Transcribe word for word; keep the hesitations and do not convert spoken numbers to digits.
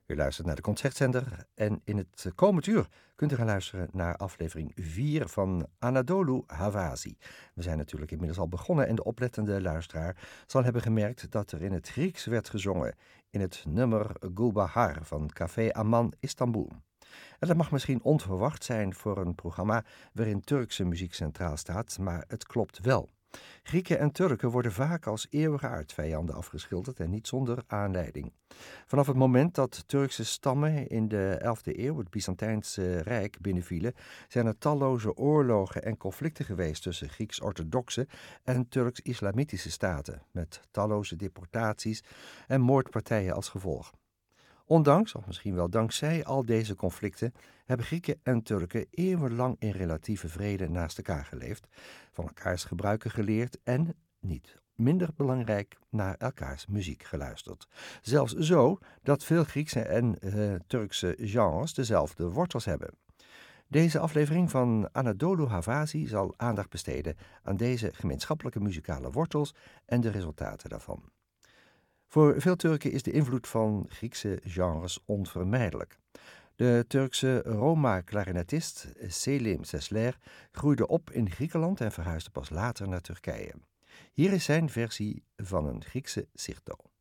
U luistert naar de Concertzender en in het komend uur kunt u gaan luisteren naar aflevering vier van Anadolu Havazi. We zijn natuurlijk inmiddels al begonnen en de oplettende luisteraar zal hebben gemerkt dat er in het Grieks werd gezongen in het nummer Gulbahar van Café Aman Istanbul. En dat mag misschien onverwacht zijn voor een programma waarin Turkse muziek centraal staat, maar het klopt wel. Grieken en Turken worden vaak als eeuwige aardvijanden afgeschilderd en niet zonder aanleiding. Vanaf het moment dat Turkse stammen in de elfde eeuw het Byzantijnse Rijk binnenvielen, zijn er talloze oorlogen en conflicten geweest tussen Grieks-orthodoxe en Turks-islamitische staten, met talloze deportaties en moordpartijen als gevolg. Ondanks, of misschien wel dankzij al deze conflicten, hebben Grieken en Turken eeuwenlang in relatieve vrede naast elkaar geleefd, van elkaars gebruiken geleerd en, niet minder belangrijk, naar elkaars muziek geluisterd. Zelfs zo dat veel Griekse en uh, Turkse genres dezelfde wortels hebben. Deze aflevering van Anadolu Havazi zal aandacht besteden aan deze gemeenschappelijke muzikale wortels en de resultaten daarvan. Voor veel Turken is de invloed van Griekse genres onvermijdelijk. De Turkse Roma-klarinetist Selim Sesler groeide op in Griekenland en verhuisde pas later naar Turkije. Hier is zijn versie van een Griekse sirto.